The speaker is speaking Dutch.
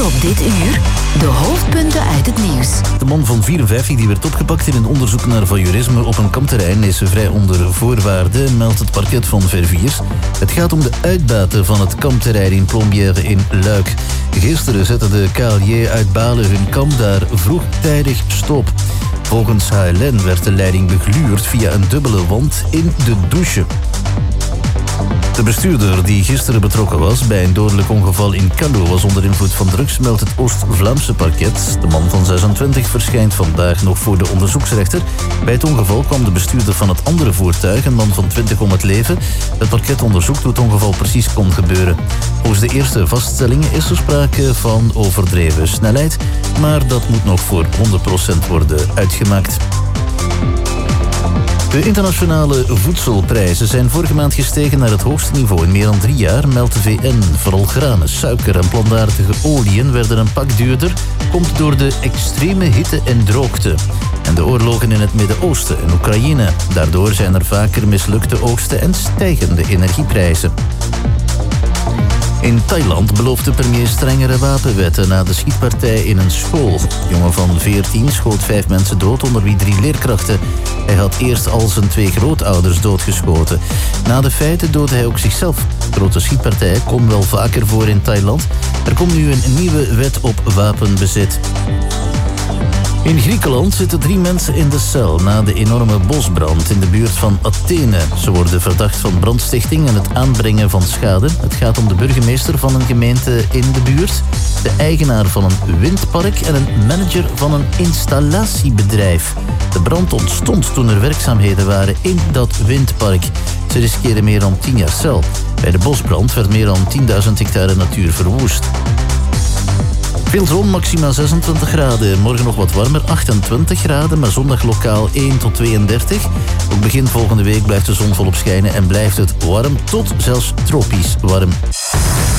Verder op dit uur de hoofdpunten uit het nieuws. De man van 54 die werd opgepakt in een onderzoek naar voyeurisme op een kampterrein is vrij onder voorwaarden, meldt het parket van Verviers. Het gaat om de uitbaten van het kampterrein in Plombières in Luik. Gisteren zette de KLJ uit Balen hun kamp daar vroegtijdig stop. Volgens HLN werd de leiding begluurd via een dubbele wand in de douche. De bestuurder die gisteren betrokken was bij een dodelijk ongeval in Callo was onder invloed van drugs, meldt het Oost-Vlaamse parket. De man van 26 verschijnt vandaag nog voor de onderzoeksrechter. Bij het ongeval kwam de bestuurder van het andere voertuig, een man van 20, om het leven. Het parket onderzoekt hoe het ongeval precies kon gebeuren. Volgens de eerste vaststellingen is er sprake van overdreven snelheid, maar dat moet nog voor 100% worden uitgemaakt. De internationale voedselprijzen zijn vorige maand gestegen naar het hoogste niveau in meer dan 3 jaar, meldt de VN. Vooral granen, suiker en plantaardige oliën werden een pak duurder, komt door de extreme hitte en droogte. En de oorlogen in het Midden-Oosten en Oekraïne. Daardoor zijn er vaker mislukte oogsten en stijgende energieprijzen. In Thailand belooft de premier strengere wapenwetten na de schietpartij in een school. De jongen van 14 schoot 5 mensen dood, onder wie 3 leerkrachten. Hij had eerst al zijn 2 grootouders doodgeschoten. Na de feiten doodde hij ook zichzelf. Grote schietpartijen komen wel vaker voor in Thailand. Er komt nu een nieuwe wet op wapenbezit. In Griekenland zitten 3 mensen in de cel na de enorme bosbrand in de buurt van Athene. Ze worden verdacht van brandstichting en het aanbrengen van schade. Het gaat om de burgemeester van een gemeente in de buurt, de eigenaar van een windpark en een manager van een installatiebedrijf. De brand ontstond toen er werkzaamheden waren in dat windpark. Ze riskeren meer dan 10 jaar cel. Bij de bosbrand werd meer dan 10.000 hectare natuur verwoest. Veel zon, maxima 26 graden. Morgen nog wat warmer, 28 graden, maar zondag lokaal 1 tot 32. Ook begin volgende week blijft de zon volop schijnen en blijft het warm tot zelfs tropisch warm.